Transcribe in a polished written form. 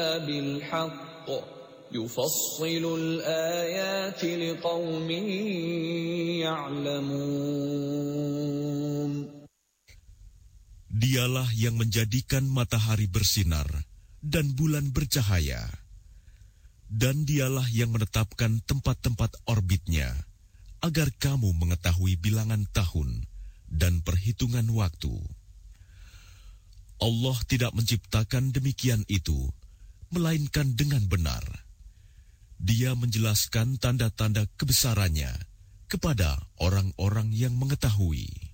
بالحق يفصل الآيات لقوم يعلمون. Dialah yang menjadikan matahari bersinar dan bulan bercahaya. Dan dialah yang menetapkan tempat-tempat orbitnya, agar kamu mengetahui bilangan tahun dan perhitungan waktu. Allah tidak menciptakan demikian itu, melainkan dengan benar. Dia menjelaskan tanda-tanda kebesarannya kepada orang-orang yang mengetahui.